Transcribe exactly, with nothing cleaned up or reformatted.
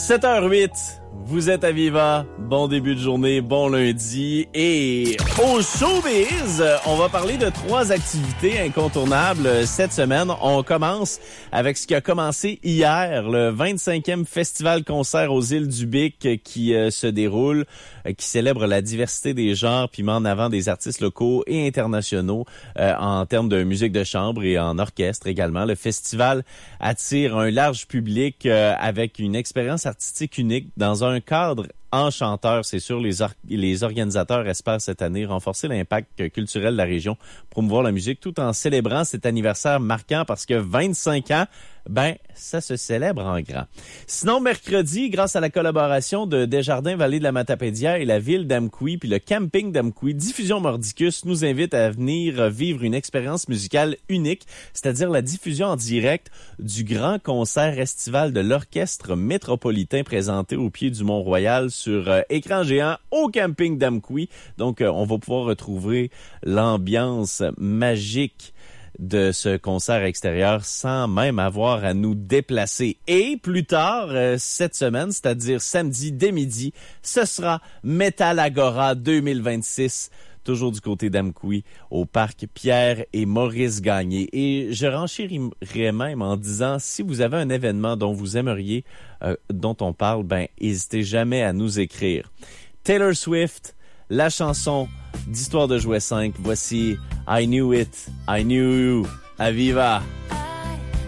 sept heures huit, vous êtes à Viva. Bon début de journée, bon lundi. Et au showbiz, on va parler de trois activités incontournables cette semaine. On commence avec ce qui a commencé hier, le vingt-cinquième Festival-concert aux Îles du Bic qui euh, se déroule, euh, qui célèbre la diversité des genres, puis met en avant des artistes locaux et internationaux euh, en termes de musique de chambre et en orchestre également. Le festival attire un large public euh, avec une expérience artistique unique dans un cadre enchanteur. C'est sûr, les, or- les organisateurs espèrent cette année renforcer l'impact culturel de la région, promouvoir la musique tout en célébrant cet anniversaire marquant parce que vingt-cinq ans, ben, ça se célèbre en grand. Sinon, mercredi, grâce à la collaboration de Desjardins Vallée de la Matapédia et la ville d'Amqui, puis le camping d'Amqui, Diffusion Mordicus nous invite à venir vivre une expérience musicale unique, c'est-à-dire la diffusion en direct du grand concert estival de l'Orchestre métropolitain présenté au pied du Mont-Royal sur euh, écran géant au camping d'Amqui. Donc, euh, on va pouvoir retrouver l'ambiance magique de ce concert extérieur sans même avoir à nous déplacer. Et plus tard, euh, cette semaine, c'est-à-dire samedi dès midi, ce sera Metal Agora deux mille vingt-six, toujours du côté d'Amqui, au parc Pierre et Maurice Gagné. Et je renchérirais même en disant, si vous avez un événement dont vous aimeriez, euh, dont on parle, ben, n'hésitez jamais à nous écrire. Taylor Swift, la chanson d'Histoire de jouet cinq. Voici I Knew It, I Knew You. À Viva!